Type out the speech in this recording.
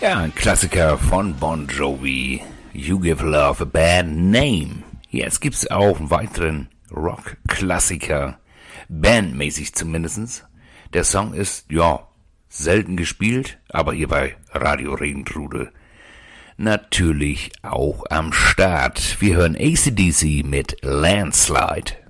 Ja, ein Klassiker von Bon Jovi. You Give Love a Bad Name. Jetzt gibt's auch einen weiteren Rock-Klassiker. Bandmäßig zumindestens. Der Song ist, ja, selten gespielt, aber hier bei Radio Regentrude natürlich auch am Start. Wir hören AC/DC mit Landslide.